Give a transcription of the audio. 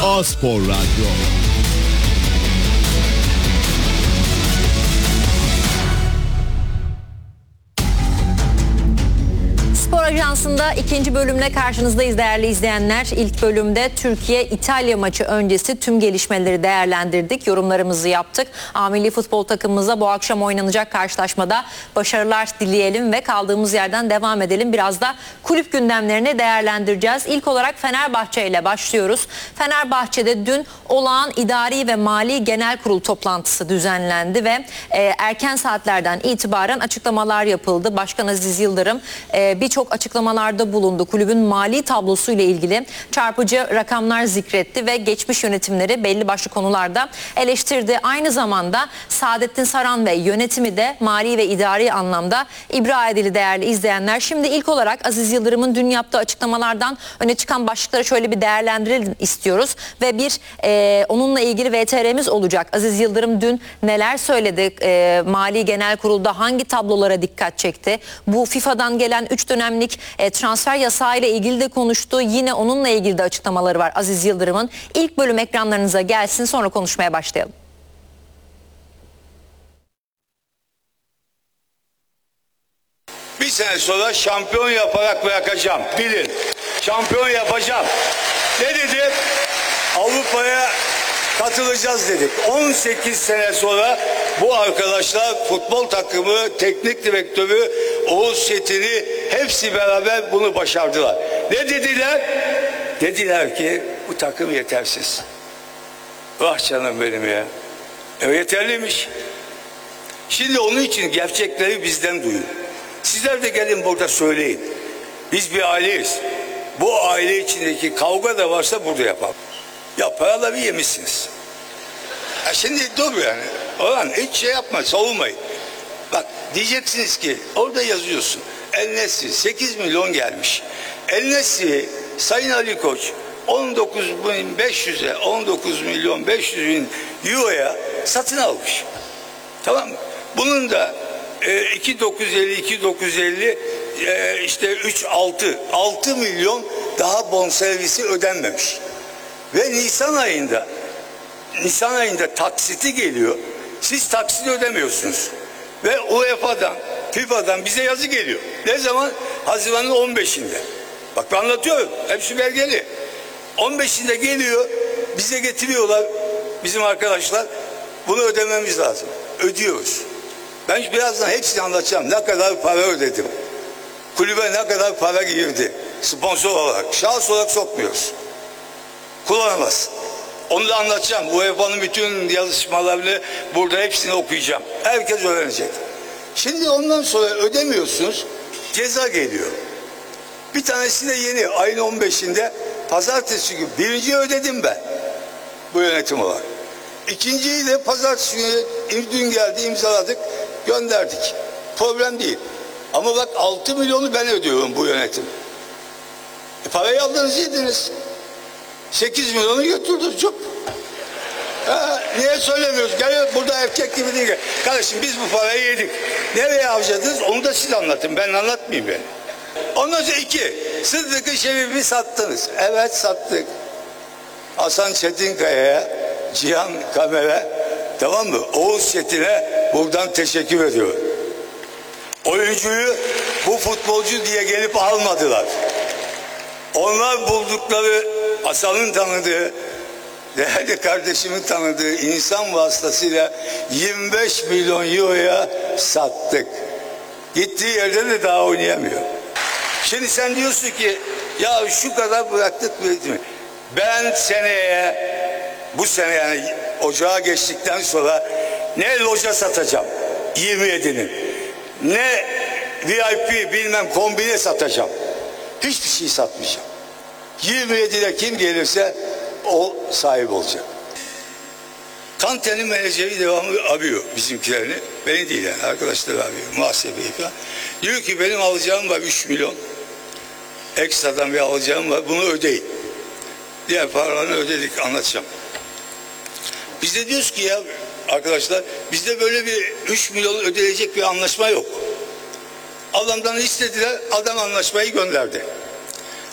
A-Spor Radyo. Spor Ajansı'nda ikinci bölümle karşınızdayız değerli izleyenler. İlk bölümde Türkiye-İtalya maçı öncesi tüm gelişmeleri değerlendirdik, yorumlarımızı yaptık. A-Milli futbol takımımıza bu akşam oynanacak karşılaşmada başarılar dileyelim ve kaldığımız yerden devam edelim. Biraz da kulüp gündemlerini değerlendireceğiz. İlk olarak Fenerbahçe ile başlıyoruz. Fenerbahçe'de dün olağan idari ve mali genel kurul toplantısı düzenlendi ve erken saatlerden itibaren açıklamalar yapıldı. Başkan Aziz Yıldırım birçok açıklamalarda bulundu. Kulübün mali tablosu ile ilgili çarpıcı rakamlar zikretti ve geçmiş yönetimleri belli başlı konularda eleştirdi. Aynı zamanda Saadettin Saran ve yönetimi de mali ve idari anlamda ibra edildi değerli izleyenler. Şimdi ilk olarak Aziz Yıldırım'ın dün yaptığı açıklamalardan öne çıkan başlıkları şöyle bir değerlendirelim istiyoruz ve bir onunla ilgili VTR'miz olacak. Aziz Yıldırım dün neler söyledi? Mali Genel Kurul'da hangi tablolara dikkat çekti? Bu FIFA'dan gelen 3 dönemlik transfer yasağı ile ilgili de konuştu. Yine onunla ilgili de açıklamaları var Aziz Yıldırım'ın. İlk bölüm ekranlarınıza gelsin, sonra konuşmaya başlayalım. Bir sene sonra şampiyon yaparak bırakacağım. Bilin. Şampiyon yapacağım. Ne dedim? Avrupa'ya katılacağız dedik. 18 sene sonra bu arkadaşlar futbol takımı, teknik direktörü, Oğuz Çetin'i hepsi beraber bunu başardılar. Ne dediler? Dediler ki bu takım yetersiz. Vah canım benim ya. Yeterliymiş. Şimdi onun için gerçekleri bizden duyun. Sizler de gelin burada söyleyin. Biz bir aileyiz. Bu aile içindeki kavga da varsa burada yapalım. Ya paraları yemişsiniz. Şimdi dur yani. Olan hiç şey yapma, savunmayın. Bak diyeceksiniz ki orada yazıyorsun. El Nesri 8 milyon gelmiş. El Nesri Sayın Ali Koç 19.500'e 19 milyon 500 bin euroya satın almış. Tamam mı? Bunun da 2.950 işte 6 milyon daha bonservisi ödenmemiş. Ve Nisan ayında taksiti geliyor. Siz taksit ödemiyorsunuz. Ve UEFA'dan, FIFA'dan bize yazı geliyor. Ne zaman? Haziran'ın 15'inde. Bak ben anlatıyorum. Hepsi belgeli. 15'inde geliyor. Bize getiriyorlar bizim arkadaşlar. Bunu ödememiz lazım. Ödüyoruz. Ben birazdan hepsini anlatacağım. Ne kadar para ödedim. Kulübe ne kadar para girdi. Sponsor olarak. Şahıs olarak sokmuyoruz. Kullanamaz. Onu da anlatacağım. UEFA'nın bütün yazışmalarını burada hepsini okuyacağım. Herkes öğrenecek. Şimdi ondan sonra ödemiyorsunuz. Ceza geliyor. Bir tanesi de yeni. Ayın 15'inde pazartesi günü. Birinciyi ödedim ben. Bu yönetim olarak. İkinciyi de pazartesi günü dün geldi, imzaladık, gönderdik. Problem değil. Ama bak 6 milyonu ben ödüyorum bu yönetim. Parayı aldınız yediniz. 8 milyonu götürdük çok. Niye söylemiyoruz? Gel burada erkek gibi değil. Kardeşim biz bu parayı yedik. Nereye harcadınız? Onu da siz anlatın. Ben anlatmayayım beni. Ondan sonra 2. Sıddık-ı Şerif'i sattınız. Evet sattık. Hasan Çetinkaya'ya, Cihan Kamer'e, tamam mı? Oğuz Çetin'e buradan teşekkür ediyorum. Oyuncuyu bu futbolcu diye gelip almadılar. Onlar buldukları, Hasan'ın tanıdığı, değerli kardeşimin tanıdığı insan vasıtasıyla 25 milyon euroya sattık. Gittiği yerde de daha oynayamıyor. Şimdi sen diyorsun ki ya şu kadar bıraktık mi? Ben bu sene yani ocağa geçtikten sonra ne loja satacağım 27'nin, ne VIP bilmem kombine satacağım. Hiçbir şey satmayacağım. 27'de kim gelirse o sahip olacak. Kante'nin menajeri devamlı arıyor bizimkilerini. Beni değil yani arkadaşları arıyor. Muhasebeyi falan. Diyor ki benim alacağım var 3 milyon. Ekstradan bir alacağım var. Bunu ödeyin. Diğer paralarını ödedik, anlatacağım. Biz de diyoruz ki ya arkadaşlar bizde böyle bir 3 milyon ödenecek bir anlaşma yok. Adamdan istediler, adam anlaşmayı gönderdi.